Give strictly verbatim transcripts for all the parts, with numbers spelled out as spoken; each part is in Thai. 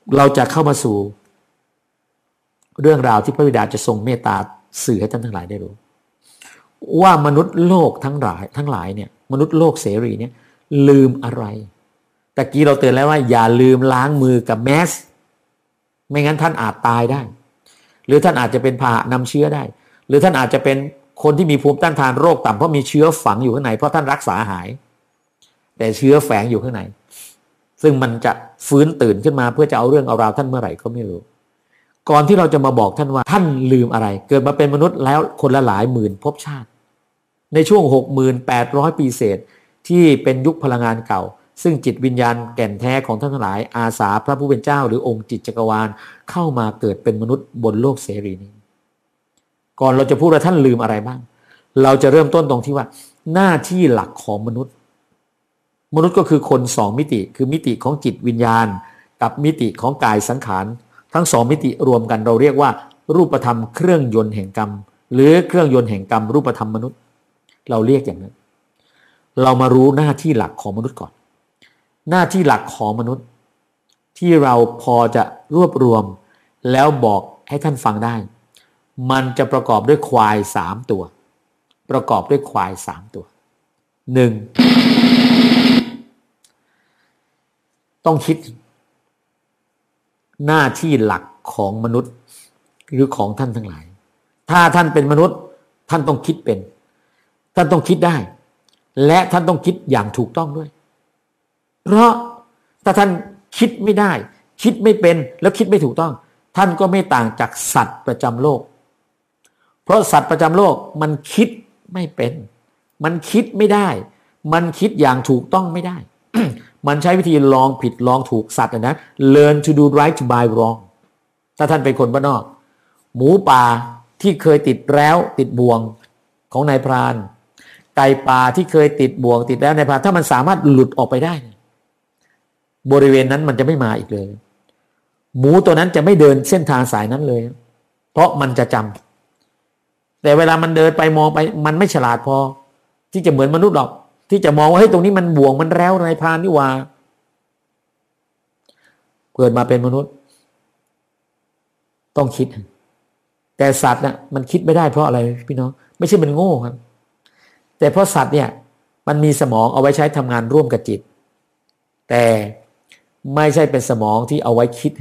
เราจะเข้ามาสู่เรื่องราวที่พระบิดาจะทรงเมตตาสื่อให้ท่านทั้งหลายได้รู้ว่ามนุษย์โลกทั้งหลายทั้งหลายเนี่ยมนุษย์โลกเสรีเนี่ยลืมอะไรตะกี้เราเตือนแล้วว่าอย่าลืมล้างมือกับแมสไม่งั้นท่านอาจตายได้หรือท่านอาจจะเป็นพาหะนำเชื้อได้หรือท่านอาจจะเป็นคนที่มีภูมิต้านทานโรคต่ำเพราะมีเชื้อฝังอยู่ข้างในเพราะท่านรักษาหายแต่เชื้อแฝงอยู่ข้างในซึ่งมันจะฟื้นตื่นขึ้นมาเพื่อจะเอาเรื่องเอาราวท่านเมื่อไหร่ก็ไม่รู้ก่อนที่เราจะมาบอกท่านว่าท่านลืมอะไรเกิดมาเป็นมนุษย์แล้วคนละหลายหมื่นภพชาติในช่วง หกหมื่นแปดร้อย ปีเศษที่เป็นยุคพลังงานเก่าซึ่งจิตวิญญาณแก่นแท้ของท่านทั้งหลายอาสาพระผู้เป็นเจ้าหรือองค์จิตจักรวาลเข้ามาเกิดเป็นมนุษย์บนโลกเสรีนี้ก่อนเราจะพูดว่าท่านลืมอะไรบ้างเราจะเริ่มต้นตรงที่ว่าหน้าที่หลักของมนุษย์มนุษย์ก็คือคนสองมิติคือมิติของจิตวิญญาณกับมิติของกายสังขารทั้งสองมิติรวมกันเราเรียกว่ารูปธรรมเครื่องยนต์แห่งกรรมหรือเครื่องยนต์แห่งกรรมรูปธรรมมนุษย์เราเรียกอย่างนั้นเรามารู้หน้าที่หลักของมนุษย์ก่อนหน้าที่หลักของมนุษย์ที่เราพอจะรวบรวมแล้วบอกให้ท่านฟังได้มันจะประกอบด้วยควายสามตัวประกอบด้วยควายสามตัวหนึ่งต้องคิดหน้าที่หลักของมนุษย์หรือของท่านทั้งหลายถ้าท่านเป็นมนุษย์ท่านต้องคิดเป็นท่านต้องคิดได้และท่านต้องคิดอย่างถูกต้องด้วยเพราะถ้าท่านคิดไม่ได้คิดไม่เป็นแล้วคิดไม่ถูกต้องท่านก็ไม่ต่างจากสัตว์ประจำโลกเพราะสัตว์ประจำโลกมันคิดไม่เป็นมันคิดไม่ได้มันคิดอย่างถูกต้องไม่ได้ มันใช้วิธีลองผิดลองถูกสัตว์นะ learn to do right to by wrong ถ้าท่านเป็นคนบ้านนอกหมูป่าที่เคยติดแล้วติดบ่วงของนายพรานไก่ป่าที่เคยติดบ่วงติดแล้วนายพรานถ้ามันสามารถหลุดออกไปได้บริเวณนั้นมันจะไม่มาอีกเลยหมูตัวนั้นจะไม่เดินเส้นทางสายนั้นเลยเพราะมันจะจำแต่เวลามันเดินไปมองไปมันไม่ฉลาดพอที่จะเหมือนมนุษย์หรอกที่จะมองว่าเฮ้ยตรงนี้มันบ่วงมันแล้วนายพรานนี่ว่าเกิดมาเป็นมนุษย์ต้องคิดแต่สัตว์น่ะมันคิดไม่ได้เพราะอะไรพี่น้องไม่ใช่มันโง่ครับแต่เพราะสัตว์เนี่ยมันมีสมองเอาไว้ใช้ทำงานร่วมกับจิตแต่ไม่ใช่เป็นสมองที่เอาไว้คิด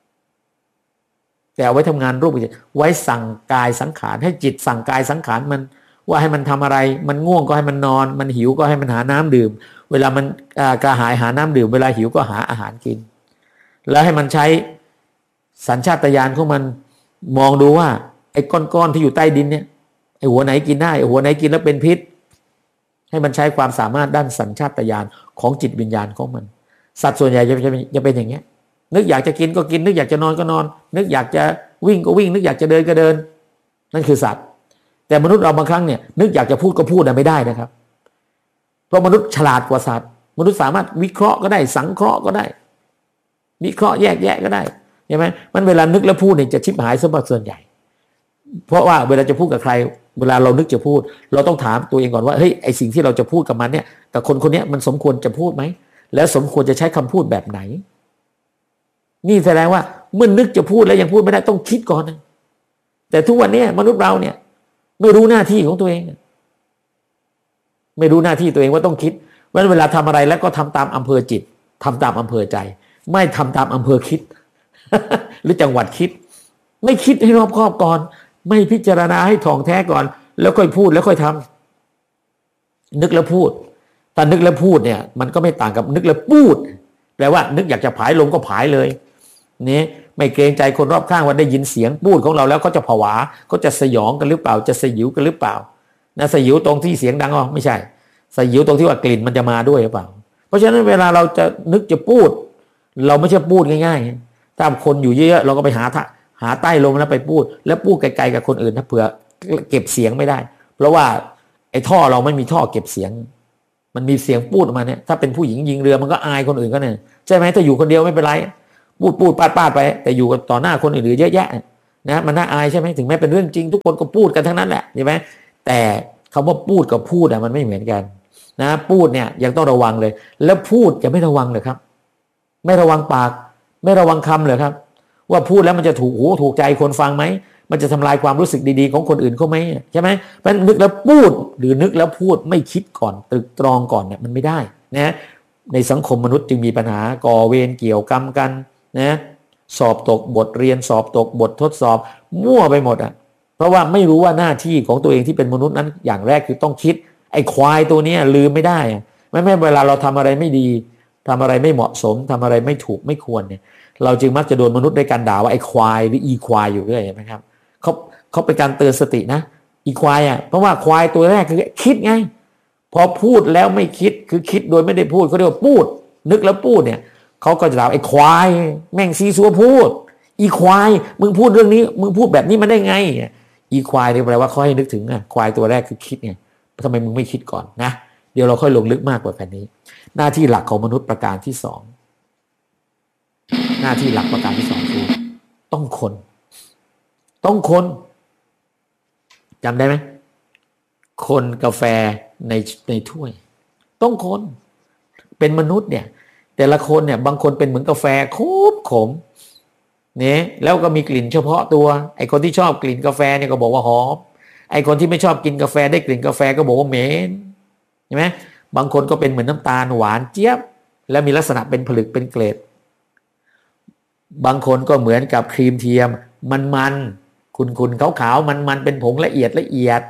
แต่เอาไว้ทำงานร่วมกับจิตไว้สั่งกายสังขารให้จิตสั่งกายสังขารมันว่าให้มันทำอะไรมันง่วงก็ให้มันนอนมันหิวก็ให้มันหาน้ำดื่มเวลามันกระหายหาน้ำดื่มเวลาหิวก็หาอาหารกินแล้วให้มันใช้สัญชาตญาณของมันมองดูว่าไอ้ก้อนๆที่อยู่ใต้ดินเนี่ยไอ้หัวไหนกินได้หัวไหนกินแล้วเป็นพิษให้มันใช้ความสามารถด้านสัญชาตญาณของจิตวิญญาณของมันสัตว์ส่วนใหญ่จะจะเป็นอย่างเงี้ยนึกอยากจะกินก็กินนึกอยากจะนอนก็นอนนึกอยากจะวิ่งก็วิ่งนึกอยากจะเดินก็เดินนั่นคือสัตว์แต่มนุษย์เราบางครั้งเนี่ยนึกอยากจะพูดก็พูดไม่ได้นะครับเพราะมนุษย์ฉลาดกว่าสัตว์มนุษย์สามารถวิเคราะห์ก็ได้สังเคราะห์ก็ได้วิเคราะห์แยกแยะก็ได้ใช่ไหมมันเวลานึกแล้วพูดเนี่ยจะชิบหายซะส่วนใหญ่เพราะว่าเวลาจะพูดกับใครเวลาเรานึกจะพูดเราต้องถามตัวเองก่อนว่าเฮ้ยไอสิ่งที่เราจะพูดกับมันเนี่ยกับคนคนนี้มันสมควรจะพูดไหมแล้วสมควรจะใช้คำพูดแบบไหนนี่แสดงว่าเมื่อนึกจะพูดแล้วยังพูดไม่ได้ต้องคิดก่อนนะแต่ทุกวันนี้มนุษย์เราเนี่ยไม่รู้หน้าที่ของตัวเองไม่รู้หน้าที่ตัวเองว่าต้องคิดว่าเวลาทำอะไรแล้วก็ทำตามอำเภอจิตทำตามอำเภอใจไม่ทำตามอำเภอคิด หรือจังหวัดคิดไม่คิดให้รอบคอบก่อนไม่พิจารณาให้ถ่องแท้ก่อนแล้วค่อยพูดแล้วค่อยทำนึกแล้วพูดแต่นึกแล้วพูดเนี่ยมันก็ไม่ต่างกับนึกแล้วพูดแปลว่านึกอยากจะผายลมก็ผายเลยนี่ไม่เกรงใจคนรอบข้างว่าได้ยินเสียงพูดของเราแล้วเขาจะผวาเขาจะสยองกันหรือเปล่าจะสยิวกันหรือเปล่านะสยิวตรงที่เสียงดังอ๋อไม่ใช่สยิวตรงที่ว่ากลิ่นมันจะมาด้วยหรือเปล่าเพราะฉะนั้นเวลาเราจะนึกจะพูดเราไม่ใช่พูดง่ายๆถ้าคนอยู่เยอะๆเราก็ไปหาหาใต้ลมแล้วไปพูดแล้วพูดไกลๆกับคนอื่นถ้าเผื่อเก็บเสียงไม่ได้เพราะว่าไอ้ท่อเราไม่มีท่อเก็บเสียงมันมีเสียงพูดออกมาเนี่ยถ้าเป็นผู้หญิงยิงเรือมันก็อายคนอื่นก็เนี่ยใช่ไหมถ้าอยู่คนเดียวไม่เป็นไรพูดพูดปาดปาดไปแต่อยู่กับต่อหน้าคนอื่นเยอะแยะนะมันน่าอายใช่ไหมถึงแม้เป็นเรื่องจริงทุกคนก็พูดกันทั้งนั้นแหละใช่ไหมแต่คำว่าพูดกับพูดอะมันไม่เหมือนกันนะพูดเนี่ยยังต้องระวังเลยแล้วพูดจะไม่ระวังเลยครับไม่ระวังปากไม่ระวังคำเลยครับว่าพูดแล้วมันจะถูกหูถูกใจคนฟังไหมมันจะทำลายความรู้สึกดีๆของคนอื่นเขาไหมใช่ไหมเพราะนึกแล้วพูดหรือนึกแล้วพูดไม่คิดก่อนตรึกตรองก่อนเนี่ยมันไม่ได้นะในสังคมมนุษย์จึงมีปัญหาก่อเวรเกี่ยวกรรมกันนะสอบตกบทเรียนสอบตกบททดสอบมั่วไปหมดอ่ะเพราะว่าไม่รู้ว่าหน้าที่ของตัวเองที่เป็นมนุษย์นั้นอย่างแรกคือต้องคิดไอ้ควายตัวนี้ลืมไม่ได้ไม่ไม่เวลาเราทำอะไรไม่ดีทำอะไรไม่เหมาะสมทำอะไรไม่ถูกไม่ควรเนี่ยเราจึงมักจะโดนมนุษย์ด้วยการด่าว่าไอ้ควายหรืออีควายอยู่เรื่อยไหมครับเขาเขาเป็นการเตือนสตินะอีควายอ่ะเพราะว่าควายตัวแรกคือคิดไงพอพูดแล้วไม่คิดคือคิดโดยไม่ได้พูดเขาเรียกว่าพูดนึกแล้วพูดเนี่ยเขาก็จะด่าไอ้ควายแม่งซีซัวพูดอีควายมึงพูดเรื่องนี้มึงพูดแบบนี้มันได้ไงอีควายเนี่ยแปลว่าเขาให้นึกถึงอ่ะควายตัวแรกคือคิดไงทำไมมึงไม่คิดก่อนนะเดี๋ยวเราค่อยลงลึกมากกว่าแผ่นนี้หน้าที่หลักของมนุษย์ประการที่สองหน้าที่หลักประการที่สองคือต้องคนต้องคนจำได้ไหมคนกาแฟในในถ้วยต้องคนเป็นมนุษย์เนี่ยแต่ละคนเนี่ยบางคนเป็นเหมือนกาแฟขมขมเนี่ยแล้วก็มีกลิ่นเฉพาะตัวไอ้คนที่ชอบกลิ่นกาแฟเนี่ยก็บอกว่าหอมไอ้คนที่ไม่ชอบกินกาแฟได้กลิ่นกาแฟก็บอกว่าเหม็นใช่ไหมบางคนก็เป็นเหมือนน้ำตาลหวานเจี๊ยบแล้วมีลักษณะเป็นผลึกเป็นเกล็ดบางคนก็เหมือนกับครีมเทียมมันมันคุณคุณขาวขาวมันมันเป็นผงละเอียดละเอียด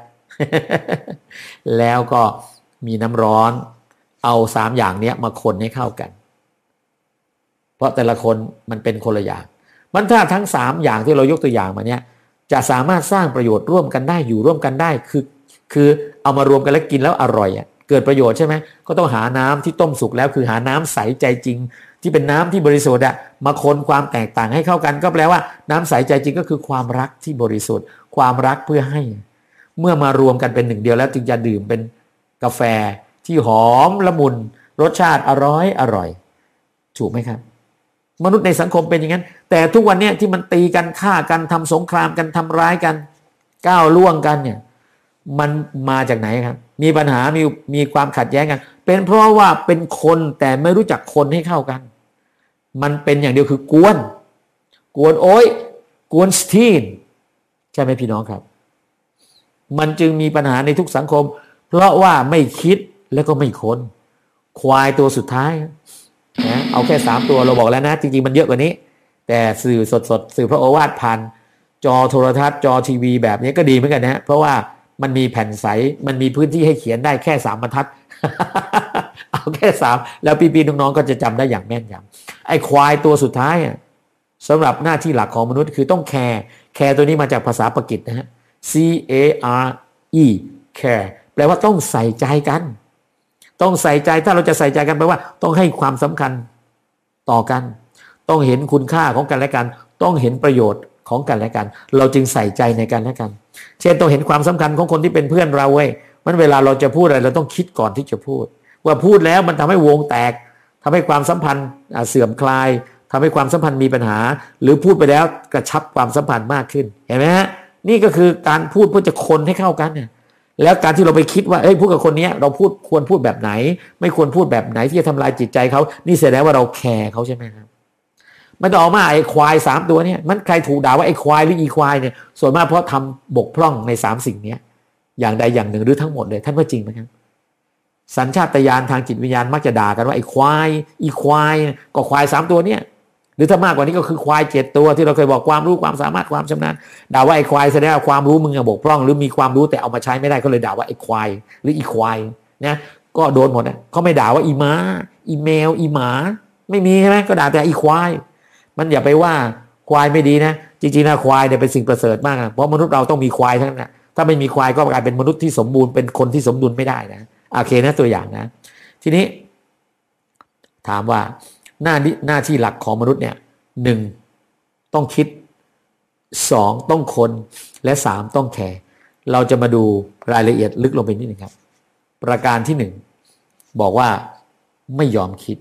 แล้วก็มีน้ำร้อนเอาสามอย่างนี้มาคนให้เข้ากันเพราะแต่ละคนมันเป็นคนละอย่างมันถ้าทั้งสามอย่างที่เรายกตัวอย่างมาเนี้ยจะสามารถสร้างประโยชน์ร่วมกันได้อยู่ร่วมกันได้คือคือเอามารวมกันแล้วกินแล้วอร่อยอ่ะเกิดประโยชน์ใช่ไหมก็ต้องหาน้ำที่ต้มสุกแล้วคือหาน้ำใสใจจริงที่เป็นน้ำที่บริสุทธิ์อ่ะมาคนความแตกต่างให้เข้ากันก็แปลว่าน้ำใสใจจริงก็คือความรักที่บริสุทธิ์ความรักเพื่อให้เมื่อมารวมกันเป็นหนึ่งเดียวแล้วจึงจะดื่มเป็นกาแฟที่หอมละมุนรสชาติอร่อยอร่อยถูกไหมครับมนุษย์ในสังคมเป็นอย่างนั้นแต่ทุกวันนี้ที่มันตีกันฆ่ากันทำสงครามกันทำร้ายกันก้าวล่วงกันเนี่ยมันมาจากไหนครับมีปัญหามีมีความขัดแย้งกันเป็นเพราะว่าเป็นคนแต่ไม่รู้จักคนให้เข้ากันมันเป็นอย่างเดียวคือกวนกวนโอ้ยกวนสตีนใช่ไหมพี่น้องครับมันจึงมีปัญหาในทุกสังคมเพราะว่าไม่คิดแล้วก็ไม่ค้นควายตัวสุดท้ายนะเอาแค่สามตัวเราบอกแล้วนะจริงๆมันเยอะกว่านี้แต่สื่อสดๆสื่อพระโอวาทผ่านจอโทรทัศน์จอทีวีแบบนี้ก็ดีเหมือนกันนะเพราะว่ามันมีแผ่นใสมันมีพื้นที่ให้เขียนได้แค่สามบรรทัด เอาแค่สามแล้วพี่ๆน้องๆก็จะจำได้อย่างแม่นยำไอ้ควายตัวสุดท้ายอ่ะสำหรับหน้าที่หลักของมนุษย์คือต้องแคร์แคร์ตัวนี้มาจากภาษาปากีสนะฮะ C A R E care แปลว่าต้องใส่ใจกันต้องใส่ใจถ้าเราจะใส่ใจกันแปลว่าต้องให้ความสำคัญต่อกันต้องเห็นคุณค่าของกันและกันต้องเห็นประโยชน์ของกันและกันเราจึงใส่ใจในกันและกันเช่นต้องเห็นความสำคัญของคนที่เป็นเพื่อนเราเว้ยมันเวลาเราจะพูดอะไรเราต้องคิดก่อนที่จะพูดว่าพูดแล้วมันทำให้วงแตกทำให้ความสัมพันธ์เสื่อมคลายทำให้ความสัมพันธ์มีปัญหาหรือพูดไปแล้วกระชับความสัมพันธ์มากขึ้นเห็นไหมฮะนี่ก็คือการพูดเพื่อจะคนให้เข้ากันเนี่ยแล้วการที่เราไปคิดว่าเอ้ยพูดกับคนนี้เราพูดควรพูดแบบไหนไม่ควรพูดแบบไหนที่จะทำลายจิตใจเขานี่แสดงว่าเราแคร์เขาใช่ไหมครับมันต่อมาไอ้ควายสามตัวเนี่ยมันใครถูกด่าว่าไอ้ควายหรืออีควายเนี่ยส่วนมากเพราะทำบกพร่องในสามสิ่งนี้อย่างใดอย่างหนึ่งหรือทั้งหมดเลยท่านว่าจริงไหมครับสัญชาตญาณทางจิตวิญญาณมักจะด่ากันว่าไอ้ควายอีควายก็ควายสามตัวเนี่ยหรือถ้ามากกว่านี้ก็คือควายเจ็ดตัวที่เราเคยบอกความรู้ความสามารถความชำนาญด่าว่าไอ้ควายแสดงว่าความรู้มึงบกพร่องหรือมีความรู้แต่เอามาใช้ไม่ได้ก็เลยด่าว่าไอ้ควายหรืออีควายนะก็โดนหมดนะเขาไม่ด่าว่าอีม้าอีแมวอีหมาไม่มีใช่ไหมก็ด่าแต่อีควายมันอย่าไปว่าควายไม่ดีนะจริงๆนะควายเนี่ยเป็นสิ่งประเสริฐมากเพราะมนุษย์เราต้องมีควายทั้งนั้นถ้าไม่มีควายก็กลายเป็นมนุษย์ที่สมบูรณ์เป็นคนที่สมดุลไม่ได้นะโอเคนะตัวอย่างนะทีนี้ถามว่าหน้าหน้าที่หลักของมนุษย์เนี่ยหนึ่งต้องคิดสองต้องคนและสามต้องแคร์เราจะมาดูรายละเอียดลึกลงไปนิดนึงครับประการที่หนึ่งบอกว่าไม่ยอมคิด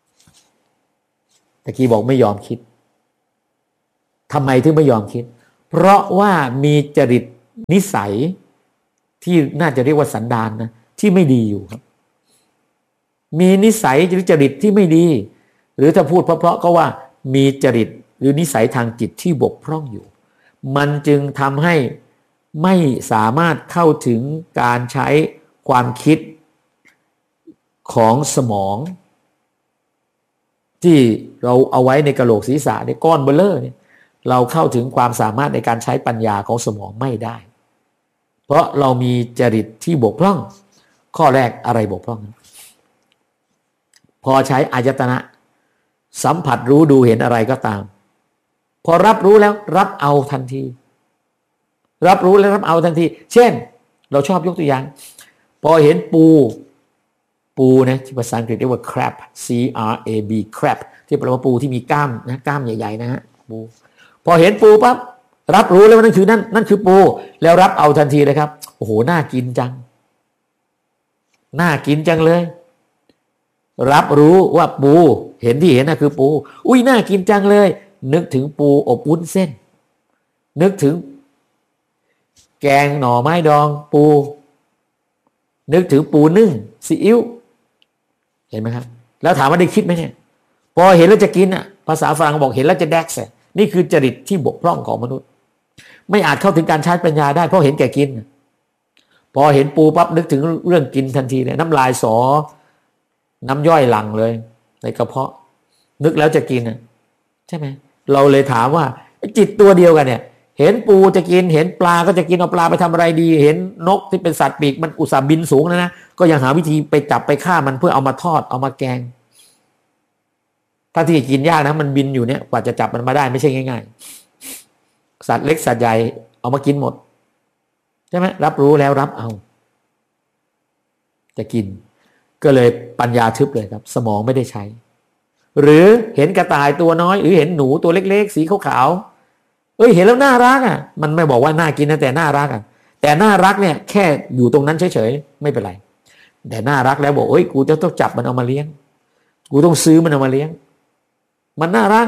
ตะกี้บอกไม่ยอมคิดทำไมถึงไม่ยอมคิดเพราะว่ามีจริตนิสัยที่น่าจะเรียกว่าสันดานนะที่ไม่ดีอยู่ครับมีนิสัยหรือจริตที่ไม่ดีหรือถ้าพูดเพราะๆก็ว่ามีจริตหรือนิสัยทางจิตที่บกพร่องอยู่มันจึงทำให้ไม่สามารถเข้าถึงการใช้ความคิดของสมองที่เราเอาไว้ในกะโหลกศีรษะในก้อนเบลเลอร์เนี่ยเราเข้าถึงความสามารถในการใช้ปัญญาของสมองไม่ได้เพราะเรามีจริตที่บกพร่องข้อแรกอะไรบกพร่องพอใช้อายตนะสัมผัสรู้ดูเห็นอะไรก็ตามพอรับรู้แล้วรับเอาทันทีรับรู้แล้วรับเอาทันทีเช่นเราชอบยกตัวอย่างพอเห็นปูปูนะที่ภาษาอังกฤษเรียกว่า crab c r a b crab ที่แปลว่าปูที่มีกล้ามนะกล้ามใหญ่ๆนะฮะปูพอเห็นปูปั๊บรับรู้แล้วว่านั่นคือนั่นนั่นคือปูแล้วรับเอาทันทีเลยครับโอ้โหน่ากินจังน่ากินจังเลยรับรู้ว่าปูเห็นที่เห็นน่ะคือปูอุ้ยน่ากินจังเลยนึกถึงปูอบวุ้นเส้นนึกถึงแกงหน่อไม้ดองปูนึกถึงปูนึ่งซีอิ๊วเห็นไหมครับแล้วถามว่าได้คิดไหมเนี่ยพอเห็นแล้วจะกินอ่ะภาษาฝรั่งบอกเห็นแล้วจะแดกแสนี่คือจริตที่บกพร่องของมนุษย์ไม่อาจเข้าถึงการใช้ปัญญาได้เพราะเห็นแก่กินพอเห็นปูปั๊บนึกถึงเรื่องกินทันทีเลยน้ำลายสอน้ำย่อยหลั่งเลยในกระเพาะนึกแล้วจะกินอ่ะใช่ไหมเราเลยถามว่าจิตตัวเดียวกันเนี่ยเห็นปูจะกินเห็นปลาก็จะกินเอาปลาไปทำอะไรดีเห็นนกที่เป็นสัตว์ปีกมันอุตส่าห์บินสูงนะนะก็ยังหาวิธีไปจับไปฆ่ามันเพื่อเอามาทอดเอามาแกงถ้าที่กินยากนะมันบินอยู่เนี่ยกว่าจะจับมันมาได้ไม่ใช่ง่ายๆสัตว์เล็กสัตว์ใหญ่เอามากินหมดใช่ไหมรับรู้แล้วรับเอาจะกินก็เลยปัญญาทึบเลยครับสมองไม่ได้ใช้หรือเห็นกระต่ายตัวน้อยหรือเห็นหนูตัวเล็กๆสีขาวๆเอ้ยเห็นแล้วน่ารักอ่ะมันไม่บอกว่าน่ากินนะแต่น่ารักอ่ะแต่น่ารักเนี่ยแค่อยู่ตรงนั้นเฉยๆไม่เป็นไรแต่น่ารักแล้วบอกเอ้ยกูจะต้องจับมันเอามาเลี้ยงกูต้องซื้อมันเอามาเลี้ยงมันน่ารัก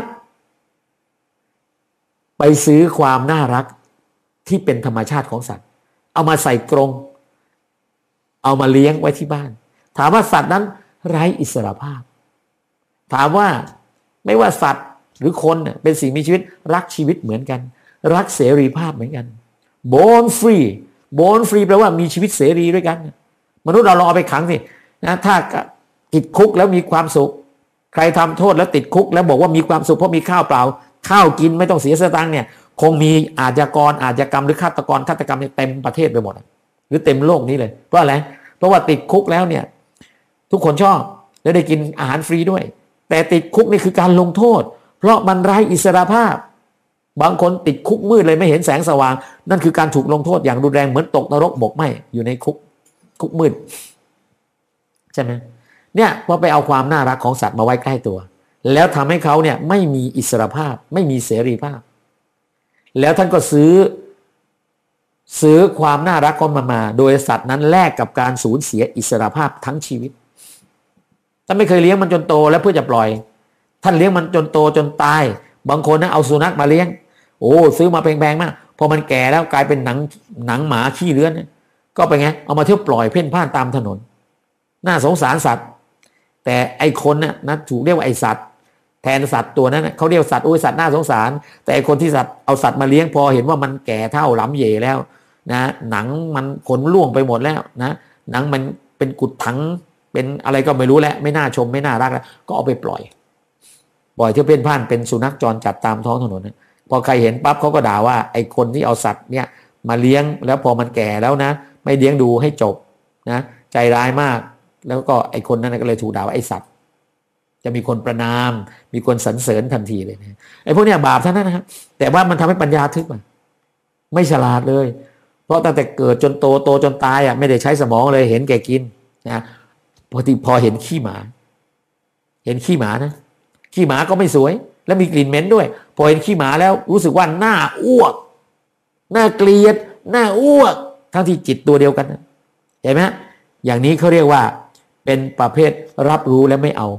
ไปซื้อความน่ารักที่เป็นธรรมชาติของสัตว์เอามาใส่กรงเอามาเลี้ยงไว้ที่บ้านถามว่าสัตว์นั้นไร้อิสรภาพถามว่าไม่ว่าสัตว์หรือคนเนี่ยเป็นสิ่งมีชีวิตรักชีวิตเหมือนกันรักเสรีภาพเหมือนกัน born free born free แปลว่ามีชีวิตเสรีด้วยกันมนุษย์เราลองเอาไปขังสินะถ้าติดคุกแล้วมีความสุขใครทำโทษแล้วติดคุกแล้วบอกว่ามีความสุขเพราะมีข้าวเปล่าข้าวกินไม่ต้องเสียสตางค์เนี่ยคงมีอาชญากรอาชญากรรมหรือฆาตกรฆาตกรรมเต็มประเทศไปหมดหรือเต็มโลกนี้เลยเพราะอะไรเพราะว่าติดคุกแล้วเนี่ยทุกคนชอบและได้กินอาหารฟรีด้วยแต่ติดคุกนี่คือการลงโทษเพราะมันไร้อิสรภาพบางคนติดคุกมืดเลยไม่เห็นแสงสว่างนั่นคือการถูกลงโทษอย่างรุนแรงเหมือนตกนรกบกไหม้อยู่ในคุกคุกมืดใช่ไหมเนี่ยพอไปเอาความน่ารักของสัตว์มาไว้ใกล้ตัวแล้วทำให้เขาเนี่ยไม่มีอิสรภาพไม่มีเสรีภาพแล้วท่านก็ซื้อซื้อความน่ารักของมันมาโดยสัตว์นั้นแลกกับการสูญเสียอิสรภาพทั้งชีวิตท่านไม่เคยเลี้ยงมันจนโตแล้วเพื่อจะปล่อยท่านเลี้ยงมันจนโตจนตายบางคนนะเอาสุนัขมาเลี้ยงโอ้ซื้อมาแพงๆมากพอมันแก่แล้วกลายเป็นหนังหนังหมาขี้เลื้อนก็ไปไงเอามาเที่ยวปล่อยเพ่นพ่านตามถนนน่าสงสารสัตว์แต่ไอคนน่ะนะถูกเรียกว่าไอสัตว์แทนสัตว์ตัวนั้นเขาเรียกสัตว์โอ้ยสัตว์น่าสงสารแต่ไอคนที่สัตว์เอาสัตว์มาเลี้ยงพอเห็นว่ามันแก่เท่าหลำเหย่แล้วนะหนังมันขนร่วงไปหมดแล้วนะหนังมันเป็นกุดถังเป็นอะไรก็ไม่รู้แล้วไม่น่าชมไม่น่ารักแล้วก็เอาไปปล่อยปล่อยเที่ยวเพ่นพ่านเป็นสุนัขจรจัดตามท้องถนนนะพอใครเห็นปั๊บเขาก็ด่าว่าไอคนที่เอาสัตว์เนี่ยมาเลี้ยงแล้วพอมันแก่แล้วนะไม่เลี้ยงดูให้จบนะใจร้ายมากแล้วก็ไอคนนั้นก็เลยถูกด่าว่าไอสัตว์จะมีคนประนามมีคนสรรเสริญทันทีเลยนะไอพวกเนี้ยบาปทั้งนั้นนะครับแต่ว่ามันทำให้ปัญญาทึบอ่ะไม่ฉลาดเลยเพราะตั้งแต่เกิดจนโตโตจนตายอ่ะไม่ได้ใช้สมองเลยเห็นแก่กินนะพอที่พอเห็นขี้หมาเห็นขี้หมานะขี้หมาก็ไม่สวยและมีกลิ่นเหม็นด้วยพอเห็นขี้หมาแล้วรู้สึกว่าหน้าอ้วกหน้าเกลียดหน้าอ้วกทั้งที่จิตตัวเดียวกันนะเห็นไหมอย่างนี้เขาเรียกว่าเป็นประเภทรับรู้แล้วไม่เอา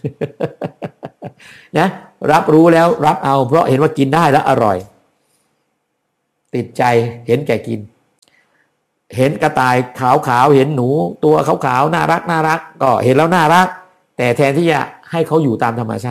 นะรับรู้แล้วรับเอาเพราะเห็นว่ากินได้แล้วอร่อยติดใจเห็นแก่กินเห็นกระต่ายขาวๆเห็นหนูตัวขาวๆน่ารักน่ารักก็เห็นแล้วน่ารักแต่แทนที่จะให้เขาอยู่ตามธรรมชาติ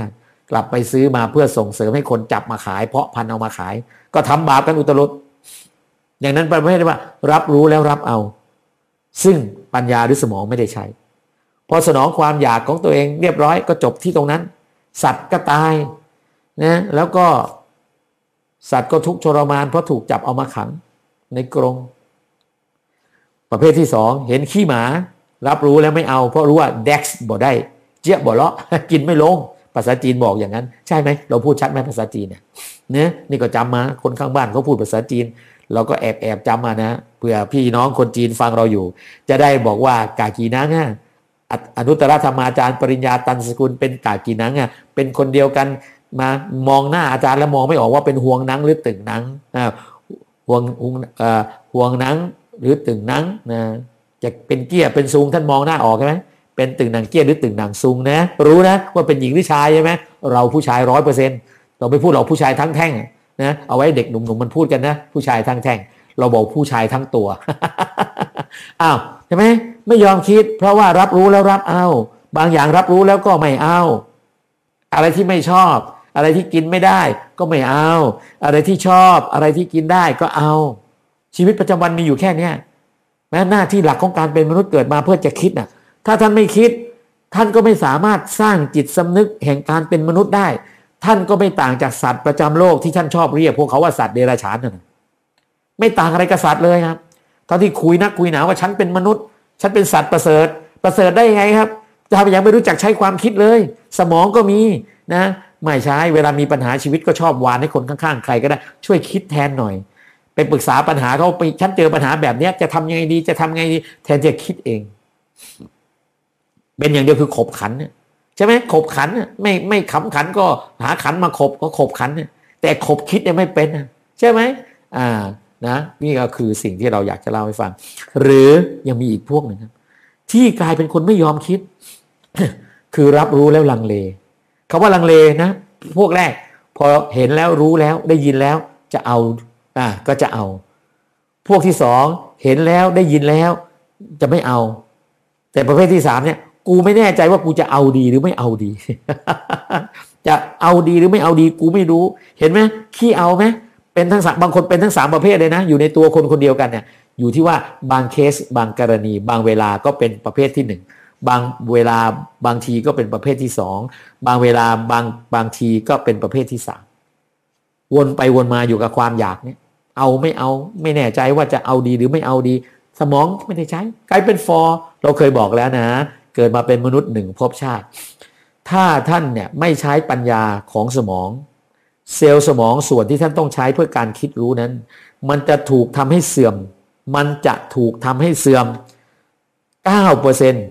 กลับไปซื้อมาเพื่อส่งเสริมให้คนจับมาขายเพาะพันธุ์เอามาขายก็ทำบาปกันอุตรุดอย่างนั้นประเภทว่ารับรู้แล้วรับเอาซึ่งปัญญาหรือสมองไม่ได้ใช้พอสนองความอยากของตัวเองเรียบร้อยก็จบที่ตรงนั้นสัตว์ก็ตายนะแล้วก็สัตว์ก็ทุกข์ทรมานเพราะถูกจับเอามาขังในกรงประเภทที่สองเห็นขี้หมารับรู้แล้วไม่เอาเพราะรู้ว่า dex บ่ได้เจี๊ยบบ่เลาะกินไม่ลงภาษาจีนบอกอย่างนั้นใช่ไหมเราพูดชัดไหมภาษาจีนเนี่ยเนี่ยนี่ก็จำมาคนข้างบ้านเขาพูดภาษาจีนเราก็แอบแอบจำมานะเผื่อพี่น้องคนจีนฟังเราอยู่จะได้บอกว่ากากีนังอ่ะอนุตตรธรรมาจารย์ปริญญาตันสกุลเป็นกากีนังอ่ะเป็นคนเดียวกันมามองหน้าอาจารย์แล้วมองไม่ออกว่าเป็นห่วงนังหรือตึงนังอ่าห่วงห่วงเอ่อห่วงนังหรือตึงนังนะจะเป็นเกี้ยเป็นซุงท่านมองหน้าออกใช่ไหมเป็นตึงหนังเกี้ยหรือตึงหนังซุงนะรู้นะว่าเป็นหญิงหรือชายใช่ไหมเราผู้ชายร้อยเปอร์เซ็นต์เราไม่พูดเราผู้ชายทั้งแท่งนะเอาไว้เด็กหนุ่มๆมันพูดกันนะผู้ชายทั้งแท่งเราบอกผู้ชายทั้งตัว อ้าวใช่ไหมไม่ยอมคิดเพราะว่ารับรู้แล้วรับเอาบางอย่างรับรู้แล้วก็ไม่เอาอะไรที่ไม่ชอบอะไรที่กินไม่ได้ก็ไม่เอาอะไรที่ชอบอะไรที่กินได้ก็เอาชีวิตประจำวันมีอยู่แค่เนี้ยแม้หน้าที่หลักของการเป็นมนุษย์เกิดมาเพื่อจะคิดน่ะถ้าท่านไม่คิดท่านก็ไม่สามารถสร้างจิตสำนึกแห่งการเป็นมนุษย์ได้ท่านก็ไม่ต่างจากสัตว์ประจำโลกที่ท่านชอบเรียกพวกเขาว่าสัตว์เดรัจฉานนั่นไม่ต่างอะไรกับสัตว์เลยครับตอนที่คุยนักคุยหนาว่าฉันเป็นมนุษย์ฉันเป็นสัตว์ประเสริฐประเสริฐได้ยังไงครับถ้ายังไม่รู้จักใช้ความคิดเลยสมองก็มีนะไม่ใช่เวลามีปัญหาชีวิตก็ชอบวานให้คนข้างๆใครก็ได้ช่วยคิดแทนหน่อยไปปรึกษาปัญหาเขาไปฉันเจอปัญหาแบบนี้จะทำยังไงดีจะทำไงดีแทนจะคิดเองเป็นอย่างเดียวคือขบขันเนี่ยใช่ไหมขบขันเนี่ยไม่ไม่ขำขันก็หาขันมาขบก็ขบขันเนี่ยแต่ขบคิดเนี่ยไม่เป็นใช่ไหมอ่านะนี่ก็คือสิ่งที่เราอยากจะเล่าให้ฟังหรือยังมีอีกพวกหนึ่งครับที่กลายเป็นคนไม่ยอมคิด คือรับรู้แล้วลังเลคำว่าลังเลนะพวกแรกพอเห็นแล้วรู้แล้วได้ยินแล้วจะเอาอ่าก็จะเอาพวกที่สองเห็นแล้วได้ยินแล้วจะไม่เอาแต่ประเภทที่สามเนี่ยกูไม่แน่ใจว่ากูจะเอาดีหรือไม่เอาดี จะเอาดีหรือไม่เอาดีกูไม่รู้เห็นไหมขี้เอาไหมเป็นทั้งสามบางคนเป็นทั้งสามประเภทเลยนะอยู่ในตัวคนคนเดียวกันเนี่ยอยู่ที่ว่าบางเคสบางกรณีบางเวลาก็เป็นประเภทที่หนึ่งบางเวลาบางทีก็เป็นประเภทที่สองบางเวลาบางบางทีก็เป็นประเภทที่สามวนไปวนมาอยู่กับความอยากเนี่ยเอาไม่เอาไม่แน่ใจว่าจะเอาดีหรือไม่เอาดีสมองไม่ได้ใช้กลายเป็นฟอร์เราเคยบอกแล้วนะเกิดมาเป็นมนุษย์หนึ่งภพชาติถ้าท่านเนี่ยไม่ใช้ปัญญาของสมองเซลล์สมองส่วนที่ท่านต้องใช้เพื่อการคิดรู้นั้นมันจะถูกทำให้เสื่อมมันจะถูกทำให้เสื่อม เก้าเปอร์เซ็นต์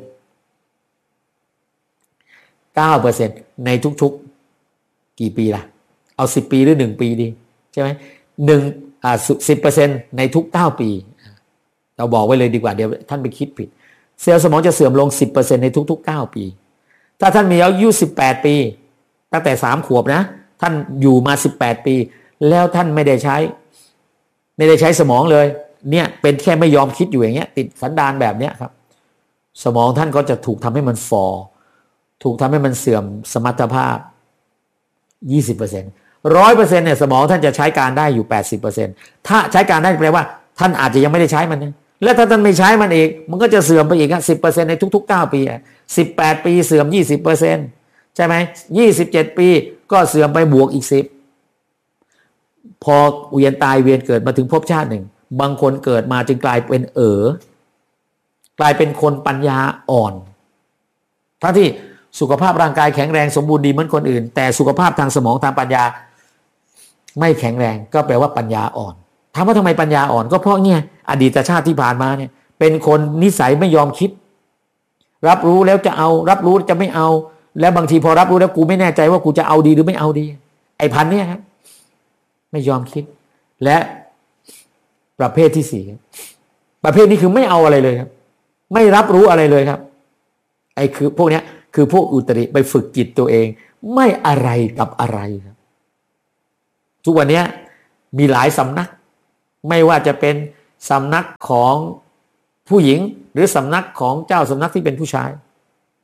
เก้าเปอร์เซ็นต์ ในทุกๆกี่ปีล่ะเอาสิบปีหรือหนึ่งปีดีใช่ไหมหนึ่งอ่าสิบเปอร์เซ็นต์ในทุกเก้าปีเราบอกไว้เลยดีกว่าเดี๋ยวท่านไปคิดผิดเซลล์สมองจะเสื่อมลง สิบเปอร์เซ็นต์ ในทุกๆเก้าปีถ้าท่านมีอายุสิบแปดปีตั้งแต่สามขวบนะท่านอยู่มาสิบแปดปีแล้วท่านไม่ได้ใช้ไม่ได้ใช้สมองเลยเนี่ยเป็นแค่ไม่ยอมคิดอยู่อย่างเงี้ยติดสันดานแบบเนี้ยครับสมองท่านก็จะถูกทำให้มันฟอถูกทำให้มันเสื่อมสมรรถภาพ ยี่สิบเปอร์เซ็นต์ ร้อยเปอร์เซ็นต์ เนี่ยสมองท่านจะใช้การได้อยู่ แปดสิบเปอร์เซ็นต์ ถ้าใช้การได้แปลว่าท่านอาจจะยังไม่ได้ใช้มันนะและถ้าท่านไม่ใช้มันอีกมันก็จะเสื่อมไปอีก สิบเปอร์เซ็นต์ ในทุกๆเก้าปีสิบแปดปีเสื่อม ยี่สิบเปอร์เซ็นต์ ใช่ไหมยี่สิบเจ็ดปีก็เสื่อมไปบวกอีกสิบพอเวียนตายเวียนเกิดมาถึงภพชาติหนึ่งบางคนเกิดมาจึงกลายเป็นเอ๋อกลายเป็นคนปัญญาอ่อนทั้งที่สุขภาพร่างกายแข็งแรงสมบูรณ์ดีเหมือนคนอื่นแต่สุขภาพทางสมองทางปัญญาไม่แข็งแรงก็แปลว่าปัญญาอ่อนถามว่าทำไมปัญญาอ่อนก็เพราะเนี่ยอดีตชาติที่ผ่านมาเนี่ยเป็นคนนิสัยไม่ยอมคิดรับรู้แล้วจะเอารับรู้จะไม่เอาแล้วบางทีพอรับรู้แล้วกูไม่แน่ใจว่ากูจะเอาดีหรือไม่เอาดีไอ้พันเนี่ยครับไม่ยอมคิดและประเภทที่สี่ประเภทนี้คือไม่เอาอะไรเลยครับไม่รับรู้อะไรเลยครับไอ้คือพวกเนี้ยคือพวกอุตริไปฝึกจิตตัวเองไม่อะไรกับอะไรครับทุกวันนี้มีหลายสำนักไม่ว่าจะเป็นสำนักของผู้หญิงหรือสำนักของเจ้าสำนักที่เป็นผู้ชาย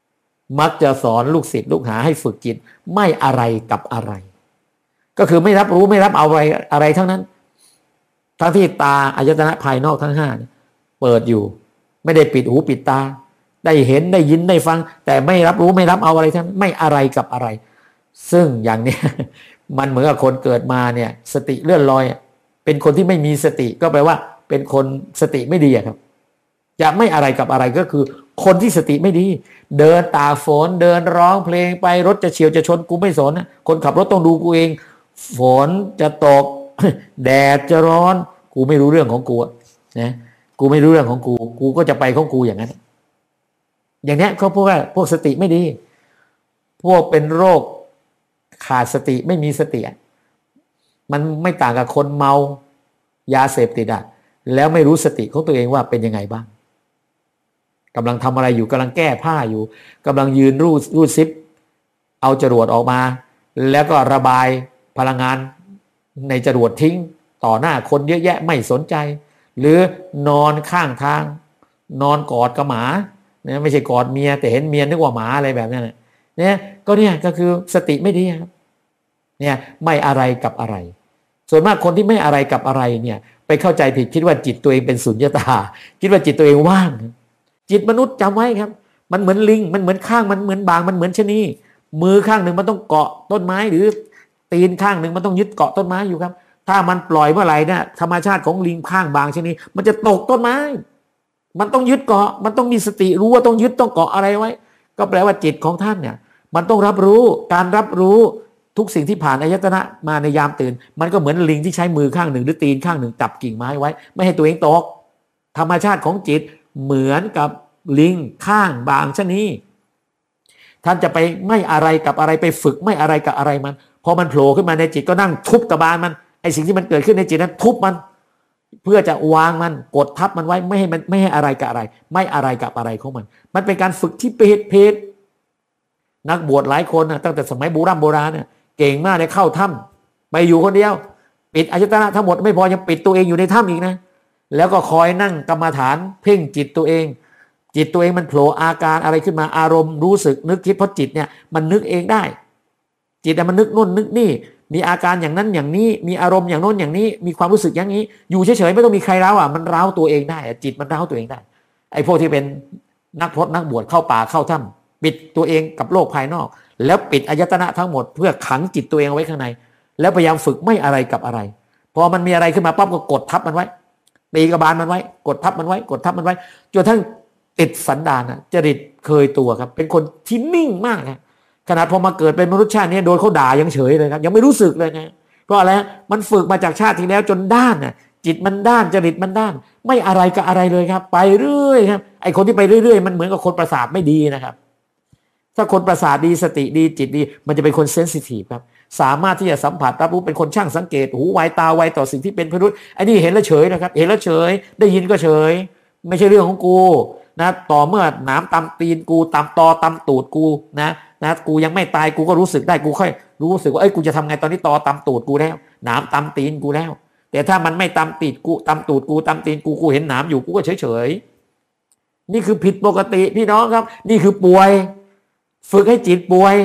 มักจะสอนลูกศิษย์ลูกหาให้ฝึกจิตไม่อะไรกับอะไรก็คือไม่รับรู้ไม่รับเอาอะไรอะไรทั้งนั้นทั้งที่ตาอายตนะภายนอกทั้งห้าเปิดอยู่ไม่ได้ปิดหูปิดตาได้เห็นได้ยินได้ฟังแต่ไม่รับรู้ไม่รับเอาอะไรทั้งไม่อะไรกับอะไรซึ่งอย่างนี้มันเหมือนกับคนเกิดมาเนี่ยสติเลื่อนลอยเป็นคนที่ไม่มีสติก็แปลว่าเป็นคนสติไม่ดีครับจะไม่อะไรกับอะไรก็คือคนที่สติไม่ดีเดินตากฝนเดินร้องเพลงไปรถจะเฉียวจะชนกูไม่สนนะคนขับรถต้องดูกูเองฝนจะตก แดดจะร้อนกูไม่รู้เรื่องของกูนะกูไม่รู้เรื่องของกูกูก็จะไปของกูอย่างนั้นอย่างนี้เขาพวกว่าพวกสติไม่ดีพวกเป็นโรคขาดสติไม่มีสติมันไม่ต่างกับคนเมายาเสพติดอ่ะแล้วไม่รู้สติของตัวเองว่าเป็นยังไงบ้างกำลังทำอะไรอยู่กำลังแก้ผ้าอยู่กำลังยืนรูดรูดซิปเอาจรวดออกมาแล้วก็ระบายพลังงานในจรวดทิ้งต่อหน้าคนเยอะแยะไม่สนใจหรือนอนข้างทางนอนกอดกับหมาเนี่ยไม่ใช่กอดเมียแต่เห็นเมียนึกว่าหมาอะไรแบบนั้นเนี่ยก็เนี่ยก็คือสติไม่ดีครับเนี่ยไม่อะไรกับอะไรส่วนมากคนที่ไม่อะไรกับอะไรเนี่ยไปเข้าใจผิดคิดว่าจิตตัวเองเป็นสุญญตาคิดว่าจิตตัวเองว่างจิตมนุษย์จำไว้ครับมันเหมือนลิงมันเหมือนข้างมันเหมือนบางมันเหมือนชะนีมือข้างหนึ่งมันต้องเกาะต้นไม้หรือตีนข้างหนึ่งมันต้องยึดเกาะต้นไม้อยู่ครับถ้ามันปล่อยเมื่อไหร่เนี่ยธรรมชาติของลิงข้างบางชะนีมันจะตกต้นไม้มันต้องยึดเกาะมันต้องมีสติรู้ว่าต้องยึดต้องเกาะอะไรไว้ก็แปลว่าจิตของท่านเนี่ยมันต้องรับรู้การรับรู้ทุกสิ่งที่ผ่านอายตนะมาในยามตื่นมันก็เหมือนลิงที่ใช้มือข้างหนึ่งหรือตีนข้างหนึ่งจับกิ่งไม้ไว้ไม่ให้ตัวเองตกธรรมชาติของจิตเหมือนกับลิงข้างบางชนิดท่านจะไปไม่อะไรกับอะไรไปฝึกไม่อะไรกับอะไรมันพอมันโผล่ขึ้นมาในจิตก็นั่งทุบกระบาลมันไอสิ่งที่มันเกิดขึ้นในจิตนั้นทุบมันเพื่อจะวางมันกดทับมันไว้ไม่ให้มันไม่ให้อะไรกับอะไรไม่อะไรกับอะไรของมันมันเป็นการฝึกที่เพศเพศนักบวชหลายคนนะตั้งแต่สมัยโบราณโบราณเนี่ยเก่งมากเลยเข้าถ้ำไปอยู่คนเดียวปิดอายตนะทั้งหมดไม่พอยังปิดตัวเองอยู่ในถ้ำอีกนะแล้วก็คอยนั่งกรรมฐานเพ่งจิตตัวเองจิตตัวเองมันโผล่อาการอะไรขึ้นมาอารมณ์รู้สึกนึกคิดเพราะจิตเนี่ยมันนึกเองได้จิตมันนึกนู่นนึกนี่มีอาการอย่างนั้นอย่างนี้มีอารมณ์อย่างโน้นอย่างนี้มีความรู้สึกอย่างนี้อยู่เฉยๆไม่ต้องมีใครเร้าอ่ะมันเร้าตัวเองได้จิตมันเร้าตัวเองได้ไอ้พวกที่เป็นนักพรตนักบวชเข้าป่าเข้าถ้ำปิดตัวเองกับโลกภายนอกแล้วปิดอายตนะทั้งหมดเพื่อขังจิตตัวเองไว้ข้างในแล้วพยายามฝึกไม่อะไรกับอะไรพอมันมีอะไรขึ้นมาปั๊บก็กดทับมันไว้ตีกระบาลมันไว้กดทับมันไว้กดทับมันไว้จนทั้งติดสันดานนะจริตเคยตัวครับเป็นคนที่นิ่งมากนะขนาดพอมาเกิดเป็นมนุษย์ชาตินี้โดนเขาด่ายังเฉยเลยครับยังไม่รู้สึกเลยนะเพราะอะไรมันฝึกมาจากชาติที่แล้วจนด้านน่ะจิตมันด้านจริตมันด้านไม่อะไรกับอะไรเลยครับไปเรื่อยครับไอคนที่ไปเรื่อยๆมันเหมือนกับคนประสาทไม่ดีนะครับถ้าคนประสาทดีสติดีจิตดีมันจะเป็นคนเซนซิทีฟครับสามารถที่จะสัมผัสรับรู้เป็นคนช่างสังเกตหูไวตาไวต่อสิ่งที่เป็นพิรุธไอ้นี่เห็นแล้วเฉยนะครับเห็นแล้วเฉยได้ยินก็เฉยไม่ใช่เรื่องของกูนะต่อเมื่อหนามตำตีนกูตำตอตำตูดกูนะนะกูยังไม่ตายกูก็รู้สึกได้กูค่อยรู้สึกว่าเอ้ยกูจะทำไงตอนนี้ตอตำตูดกูแล้วหนามตำตีนกูแล้วแต่ถ้ามันไม่ตำตีดกูตำตูดกูตำตีนกูกูเห็นหนามอยู่กูก็เฉยเฉยนี่คือผิดปกติพี่น้องครับนี่คือป่วยฝึกให้จิตป่วย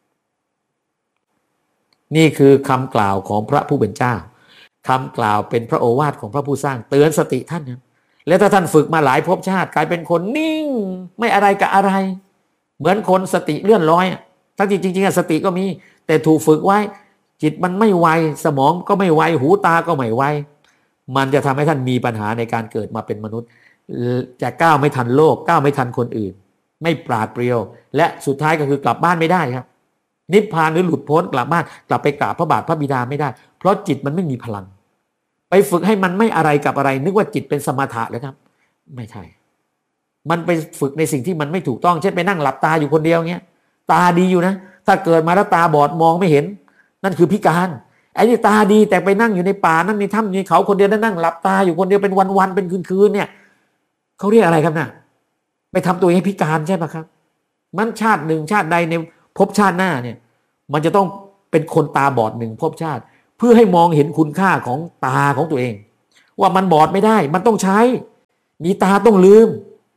นี่คือคำกล่าวของพระผู้เป็นเจ้าคำกล่าวเป็นพระโอวาทของพระผู้สร้างเตือนสติท่านนะแล้วถ้าท่านฝึกมาหลายภพชาติกลายเป็นคนนิ่งไม่อะไรกับอะไรเหมือนคนสติเลื่อนลอยทั้งจริงจริงๆสติก็มีแต่ถูกฝึกไว้จิตมันไม่ไวสมองก็ไม่ไวหูตาก็ไม่ไวมันจะทำให้ท่านมีปัญหาในการเกิดมาเป็นมนุษย์จะก้าวไม่ทันโลกก้าวไม่ทันคนอื่นไม่ปราดเปรียวและสุดท้ายก็คือกลับบ้านไม่ได้ครับนิพพานหรือหลุดพ้นกลับบ้านกลับไปกราบพระบาทพระบิดาไม่ได้เพราะจิตมันไม่มีพลังไปฝึกให้มันไม่อะไรกับอะไรนึกว่าจิตเป็นสมถะเลยครับไม่ใช่มันไปฝึกในสิ่งที่มันไม่ถูกต้องเช่นไปนั่งหลับตาอยู่คนเดียวเงี้ยตาดีอยู่นะถ้าเกิดมาแล้วตาบอดมองไม่เห็นนั่นคือพิการไอ้นี่ตาดีแต่ไปนั่งอยู่ในป่านั่นในถ้ำในเขาคนเดียวนั่งหลับตาอยู่คนเดียวเป็นวันๆเป็นคืนๆเนี่ยเขาเรียกอะไรครับน่ะไปทำตัวให้พิการใช่ไหมครับมันชาติหนึ่งชาติใดในภพชาติหน้าเนี่ยมันจะต้องเป็นคนตาบอดหนึ่งภพชาติเพื่อให้มองเห็นคุณค่าของตาของตัวเองว่ามันบอดไม่ได้มันต้องใช้มีตาต้องลืม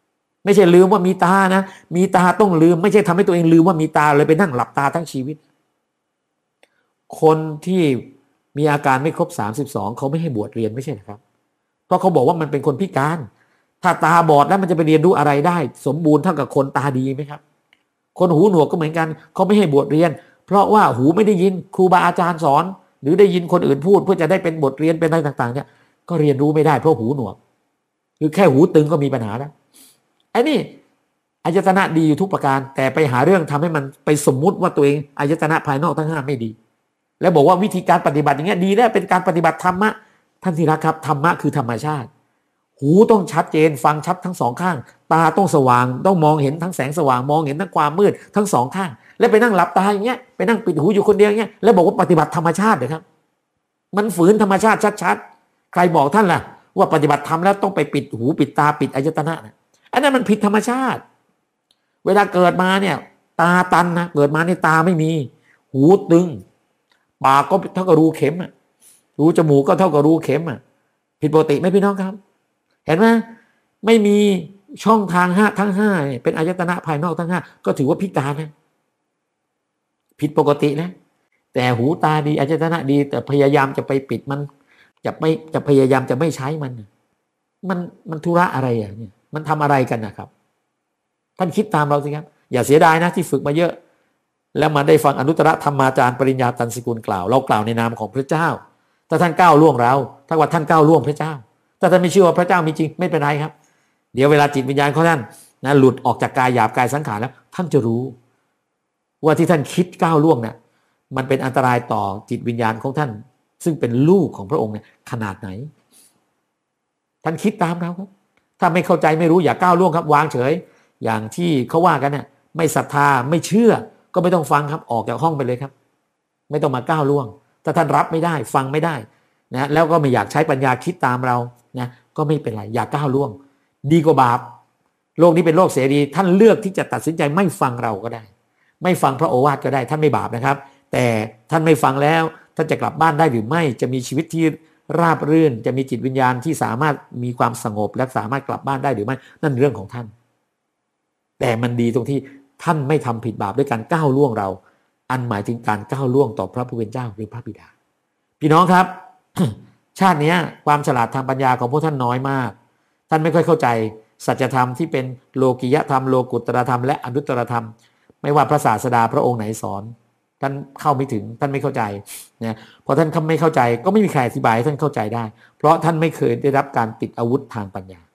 ไม่ใช่ลืมว่ามีตานะมีตาต้องลืมไม่ใช่ทำให้ตัวเองลืมว่ามีตาเลยไปนั่งหลับตาทั้งชีวิตคนที่มีอาการไม่ครบสามสิบสองเขาไม่ให้บวชเรียนไม่ใช่นะครับเพราะเขาบอกว่ามันเป็นคนพิการถ้าตาบอดแล้วมันจะไปเรียนรู้อะไรได้สมบูรณ์เท่ากับคนตาดีไหมครับคนหูหนวกก็เหมือนกันเขาไม่ให้บวชเรียนเพราะว่าหูไม่ได้ยินครูบาอาจารย์สอนหรือได้ยินคนอื่นพูดเพื่อจะได้เป็นบทเรียนเป็นอะไรต่างๆเนี่ยก็เรียนรู้ไม่ได้เพราะหูหนวกหรือแค่หูตึงก็มีปัญหาแล้วไอ้นี่อายตนะดีอยู่ทุกประการแต่ไปหาเรื่องทำให้มันไปสมมุติว่าตัวเองอายตนะภายนอกทั้งห้าไม่ดีแล้วบอกว่าวิธีการปฏิบัติอย่างเงี้ยดีแล้วเป็นการปฏิบัติธรรมะท่านที่รักครับธรรมะคือธรรมชาติหูต้องชัดเจนฟังชัดทั้งสองข้างตาต้องสว่างต้องมองเห็นทั้งแสงสว่างมองเห็นทั้งความมืดทั้งสองข้างแล้วไปนั่งหลับตาอย่างเงี้ยไปนั่งปิดหูอยู่คนเดียวอย่างเงี้ยแล้วบอกว่าปฏิบัติธรรมชาติเหรอครับมันฝืนธรรมชาติชัดๆใครบอกท่านล่ะว่าปฏิบัติธรรมแล้วต้องไปปิดหูปิดตาปิดอายตนะนะอันนั้นมันผิดธรรมชาติเวลาเกิดมาเนี่ยตาตันนะเกิดมาในตาไม่มีหูตึงปากก็เท่ากับรูเข็มอ่ะรูจมูกก็เท่ากับรูเข็มอ่ะผิดปกติไหมพี่น้องครับเห็นไหมไม่มีช่องทางห้าทั้งห้าเป็นอายตนะภายนอกทั้งห้าก็ถือว่าพิการนะผิดปกตินะแต่หูตาดีอายตนะดีแต่พยายามจะไปปิดมันจะไม่จะพยายามจะไม่ใช้มันมันมันธุระอะไรอ่ะเนี่ยมันทำอะไรกันนะครับท่านคิดตามเราสิครับอย่าเสียดายนะที่ฝึกมาเยอะแล้วมาได้ฟังอนุตตรธรรมาจารย์ปริญญาตันสกุลกล่าวเรากล่าวในนามของพระเจ้าถ้าท่านก้าวล่วงเราถ้าว่าท่านก้าวล่วงพระเจ้าถ้าท่านไม่เชื่อว่าพระเจ้ามีจริงไม่เป็นไรครับเดี๋ยวเวลาจิตวิญญาณของท่านนะหลุดออกจากกายหยาบกายสังขารแล้วท่านจะรู้ว่าที่ท่านคิดก้าวล่วงเนี่ยมันเป็นอันตรายต่อจิตวิญญาณของท่านซึ่งเป็นลูกของพระองค์เนี่ยขนาดไหนท่านคิดตามเราครับถ้าไม่เข้าใจไม่รู้อย่าก้าวล่วงครับวางเฉยอย่างที่เขาว่ากันเนี่ยไม่ศรัทธาไม่เชื่อก็ไม่ต้องฟังครับออกจากห้องไปเลยครับไม่ต้องมาก้าวล่วงถ้าท่านรับไม่ได้ฟังไม่ได้นะแล้วก็ไม่อยากใช้ปัญญาคิดตามเรานะก็ไม่เป็นไรอย่าก้าวล่วงดีกว่าบาปโลกนี้เป็นโลกเสรีท่านเลือกที่จะตัดสินใจไม่ฟังเราก็ได้ไม่ฟังพระโอวาทก็ได้ท่านไม่บาปนะครับแต่ท่านไม่ฟังแล้วท่านจะกลับบ้านได้หรือไม่จะมีชีวิตที่ราบรื่นจะมีจิตวิญญาณที่สามารถมีความสงบและสามารถกลับบ้านได้หรือไม่นั่นเรื่องของท่านแต่มันดีตรงที่ท่านไม่ทำผิดบาปด้วยการก้าวล่วงเราอันหมายถึงการก้าวล่วงต่อพระผู้เป็นเจ้าหรือพระบิดาพี่น้องครับ ชาตินี้ความฉลาดทางปัญญาของพวกท่านน้อยมากท่านไม่ค่อยเข้าใจสัจธรรมที่เป็นโลกิยธรรมโลกุตตรธรรมและอนุตตรธรรมไม่ว่าพระศาสดาพระองค์ไหนสอนท่านเข้าไม่ถึงท่านไม่เข้าใจนะพอท่านไม่เข้าใจก็ไม่มีใครอธิบายให้ท่านเข้าใจได้เพราะท่านไม่เคยได้รับการติดอาวุธทางปัญญา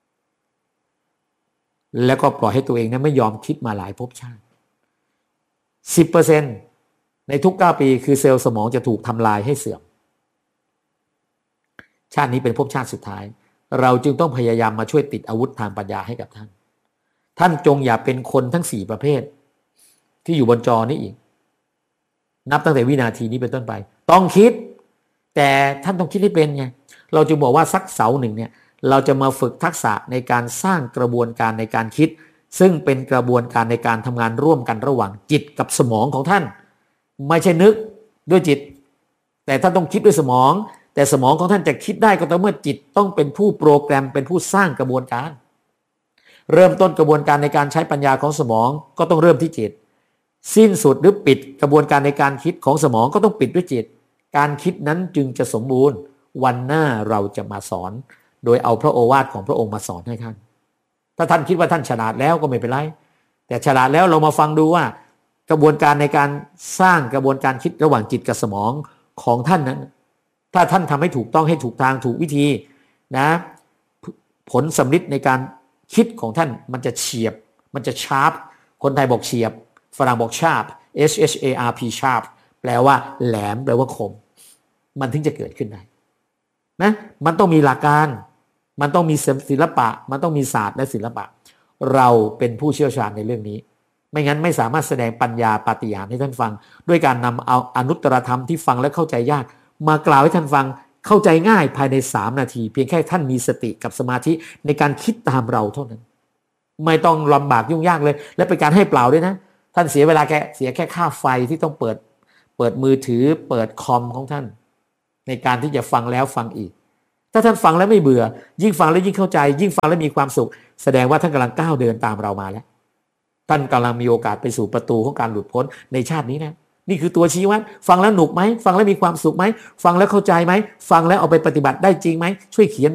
แล้วก็ปล่อยให้ตัวเองนั้นไม่ยอมคิดมาหลายภพชาติ สิบเปอร์เซ็นต์ ในทุกเก้าปีคือเซลล์สมองจะถูกทำลายให้เสื่อมชาตินี้เป็นภพชาติสุดท้ายเราจึงต้องพยายามมาช่วยติดอาวุธทางปัญญาให้กับท่านท่านจงอย่าเป็นคนทั้งสี่ประเภทที่อยู่บนจอนี้อีกนับตั้งแต่วินาทีนี้เป็นต้นไปต้องคิดแต่ท่านต้องคิดให้เป็นไงเราจึงบอกว่าสักเสาหนึ่งเนี่ยเราจะมาฝึกทักษะในการสร้างกระบวนการในการคิดซึ่งเป็นกระบวนการในการทำงานร่วมกันระหว่างจิตกับสมองของท่านไม่ใช่นึกด้วยจิตแต่ท่านต้องคิดด้วยสมองแต่สมองของท่านจะคิดได้ก็ต่อเมื่อจิตต้องเป็นผู้โปรแกรมเป็นผู้สร้างกระบวนการเริ่มต้นกระบวนการในการใช้ปัญญาของสมองก็ต้องเริ่มที่จิตสิ้นสุดหรือปิดกระบวนการในการคิดของสมองก็ต้องปิดด้วยจิตการคิดนั้นจึงจะสมบูรณ์วันหน้าเราจะมาสอนโดยเอาพระโอวาทของพระองค์มาสอนให้ท่านถ้าท่านคิดว่าท่านฉลาดแล้วก็ไม่เป็นไรแต่ฉลาดแล้วเรามาฟังดูว่ากระบวนการในการสร้างกระบวนการคิดระหว่างจิตกับสมองของท่านนั้นถ้าท่านทำให้ถูกต้องให้ถูกทางถูกวิธีนะผลสำลิดในการคิดของท่านมันจะเฉียบมันจะชาร์ปคนไทยบอกเฉียบฝรั่งบอก sharp S H A R P sharp แปลว่าแหลมแปลว่าคมมันถึงจะเกิดขึ้นได้นะมันต้องมีหลักการมันต้องมีศิลปะมันต้องมีศาสตร์และศิลปะเราเป็นผู้เชี่ยวชาญในเรื่องนี้ไม่งั้นไม่สามารถแสดงปัญญาปาฏิหาริย์ให้ท่านฟังด้วยการนำเอาอนุตตรธรรมที่ฟังและเข้าใจยากมากล่าวให้ท่านฟังเข้าใจง่ายภายในสามนาทีเพียงแค่ท่านมีสติกับสมาธิในการคิดตามเราเท่านั้นไม่ต้องลำบากยุ่งยากเลยและเป็นการให้เปล่าด้วยนะท่านเสียเวลาแค่เสียแค่ค่าไฟที่ต้องเปิดเปิดมือถือเปิดคอมของท่านในการที่จะฟังแล้วฟังอีกถ้าท่านฟังแล้วไม่เบื่อยิ่งฟังแล้วยิ่งเข้าใจยิ่งฟังแล้วมีความสุขแสดงว่าท่านกำลังก้าวเดินตามเรามาแล้วท่านกำลังมีโอกาสไปสู่ประตูของการหลุดพ้นในชาตินี้นะนี่คือตัวชี้วัดฟังแล้วหนุกไหมฟังแล้วมีความสุขไหมฟังแล้วเข้าใจไหมฟังแล้วเอาไปปฏิบัติได้จริงไหมช่วยเขียน